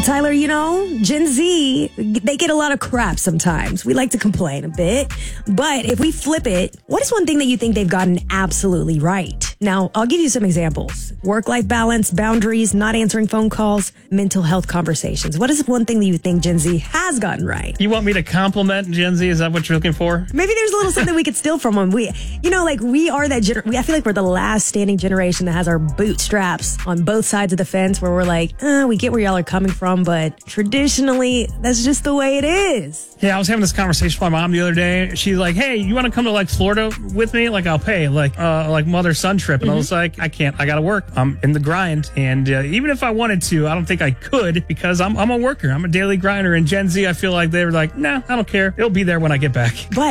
Tyler, Gen Z, they get a lot of crap sometimes. We like to complain a bit. But if we flip it, what is one thing that you think they've gotten absolutely right? Now, I'll give you some examples. Work-life balance, boundaries, not answering phone calls, mental health conversations. What is one thing that you think Gen Z has gotten right? You want me to compliment Gen Z? Is that what you're looking for? Maybe there's a little something we could steal from them. We are that I feel like we're the last standing generation that has our bootstraps on both sides of the fence where we're like, we get where y'all are coming from, but traditionally, that's just the way it is. Yeah, I was having this conversation with my mom the other day. She's like, hey, you want to come to Florida with me? I'll pay like mother-son trip. And I was like, I can't. I got to work. I'm in the grind. And even if I wanted to, I don't think I could because I'm a worker. I'm a daily grinder. And Gen Z, I feel like they were like, nah, I don't care. It'll be there when I get back. But